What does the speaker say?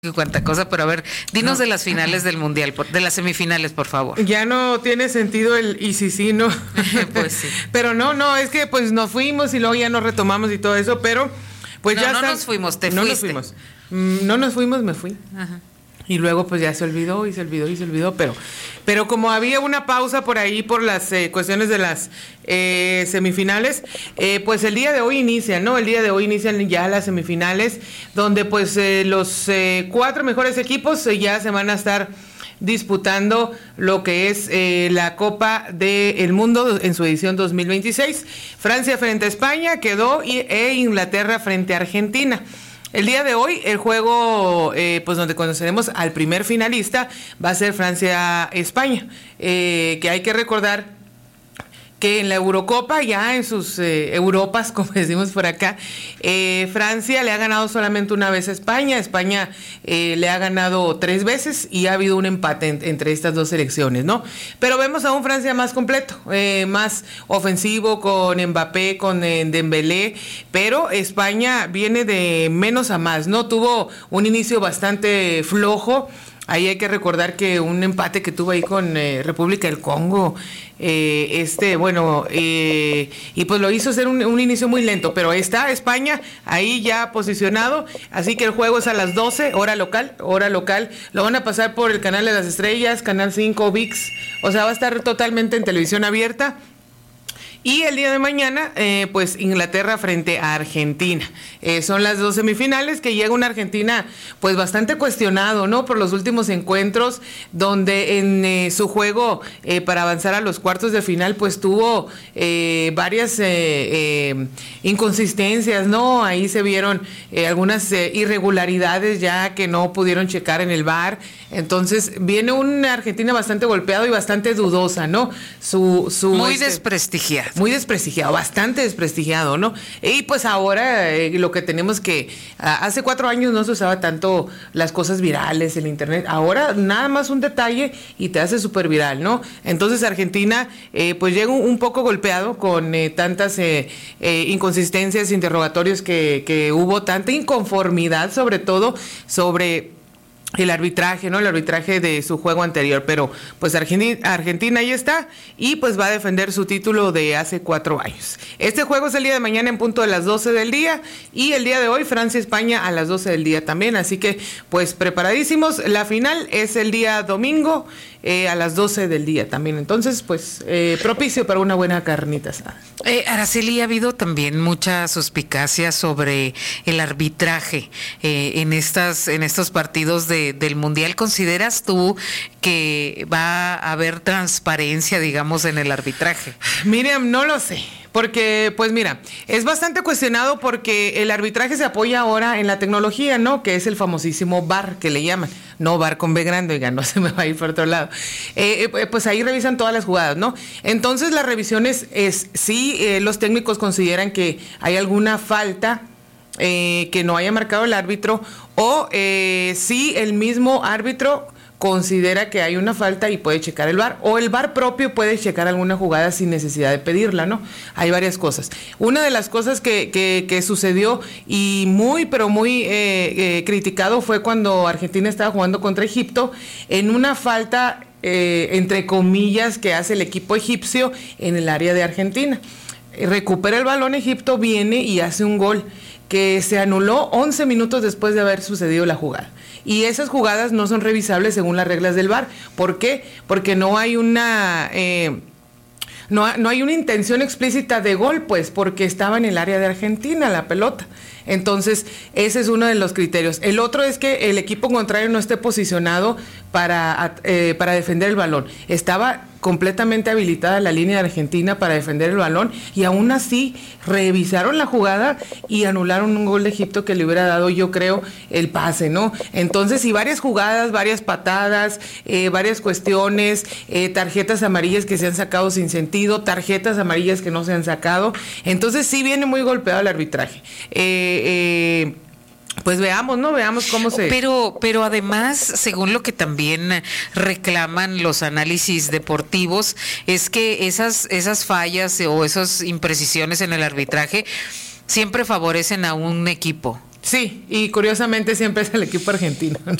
cuánta cosa, pero a ver, dinos de las finales del Mundial, de las semifinales, por favor. Ya no tiene sentido el y sí, no. Pues sí. Pero no, es que pues nos fuimos y luego ya nos retomamos y todo eso, pero pues no, ya no nos fuimos, te no fuiste. Nos fuimos. No nos fuimos, me fui. Ajá. Y luego pues ya se olvidó, pero como había una pausa por ahí por las cuestiones de las semifinales, pues el día de hoy inicia, ¿no? El día de hoy inician ya las semifinales, donde pues los 4 mejores equipos ya se van a estar disputando lo que es la Copa del Mundo en su edición 2026. Francia frente a España quedó e Inglaterra frente a Argentina. El día de hoy, el juego, pues donde conoceremos al primer finalista, va a ser Francia-España, que hay que recordar que en la Eurocopa, ya en sus Europas, como decimos por acá, Francia le ha ganado solamente una vez a España. España le ha ganado 3 veces y ha habido un empate entre estas dos selecciones, ¿no? Pero vemos a un Francia más completo, más ofensivo, con Mbappé, con Dembélé, pero España viene de menos a más, ¿no? Tuvo un inicio bastante flojo. Ahí hay que recordar que un empate que tuvo ahí con República del Congo, y pues lo hizo ser un inicio muy lento, pero está España ahí ya posicionado, así que el juego es a las 12, hora local, lo van a pasar por el Canal de las Estrellas, Canal 5, ViX, o sea, va a estar totalmente en televisión abierta. Y el día de mañana, pues Inglaterra frente a Argentina. Son las 2 semifinales, que llega una Argentina pues bastante cuestionado, ¿no? Por los últimos encuentros, donde en su juego para avanzar a los cuartos de final, pues tuvo varias inconsistencias, ¿no? Ahí se vieron algunas irregularidades ya que no pudieron checar en el VAR. Entonces viene una Argentina bastante golpeada y bastante dudosa, ¿no? Muy desprestigiada. Muy desprestigiado, bastante desprestigiado, ¿no? Y pues ahora lo que tenemos que, hace 4 años no se usaba tanto las cosas virales, el internet, ahora nada más un detalle y te hace súper viral, ¿no? Entonces Argentina pues llega un poco golpeado con tantas inconsistencias, interrogatorios que hubo, tanta inconformidad sobre todo sobre el arbitraje, ¿no? El arbitraje de su juego anterior, pero pues Argentina ahí está y pues va a defender su título de hace 4 años. Este juego es el día de mañana en punto de las 12 del día y el día de hoy Francia-España a las 12 del día también, así que pues preparadísimos. La final es el día domingo a las 12 del día también, entonces pues propicio para una buena carnita asada. Araceli, ha habido también mucha suspicacia sobre el arbitraje en estos partidos del Mundial. ¿Consideras tú que va a haber transparencia, digamos, en el arbitraje? Miriam, no lo sé. Porque, pues mira, es bastante cuestionado porque el arbitraje se apoya ahora en la tecnología, ¿no? Que es el famosísimo VAR, que le llaman. No VAR con B grande, oiga, no se me va a ir por otro lado. Pues ahí revisan todas las jugadas, ¿no? Entonces las revisiones sí, los técnicos consideran que hay alguna falta que no haya marcado el árbitro o sí el mismo árbitro considera que hay una falta y puede checar el VAR, o el VAR propio puede checar alguna jugada sin necesidad de pedirla, ¿no? Hay varias cosas. Una de las cosas que sucedió y muy criticado fue cuando Argentina estaba jugando contra Egipto en una falta, entre comillas, que hace el equipo egipcio en el área de Argentina. Recupera el balón Egipto, viene y hace un gol que se anuló 11 minutos después de haber sucedido la jugada. Y esas jugadas no son revisables según las reglas del VAR. ¿Por qué? Porque no hay una no hay una intención explícita de gol, pues, porque estaba en el área de Argentina la pelota. Entonces, ese es uno de los criterios. El otro es que el equipo contrario no esté posicionado para defender el balón. Estaba completamente habilitada la línea de Argentina para defender el balón y aún así revisaron la jugada y anularon un gol de Egipto que le hubiera dado, yo creo, el pase, ¿no? Entonces, y varias jugadas, varias patadas, varias cuestiones, tarjetas amarillas que se han sacado sin sentido, tarjetas amarillas que no se han sacado. Entonces, sí viene muy golpeado el arbitraje. Pues veamos, ¿no? Veamos cómo se... Pero además, según lo que también reclaman los análisis deportivos, es que esas fallas o esas imprecisiones en el arbitraje siempre favorecen a un equipo. Sí, y curiosamente siempre es el equipo argentino.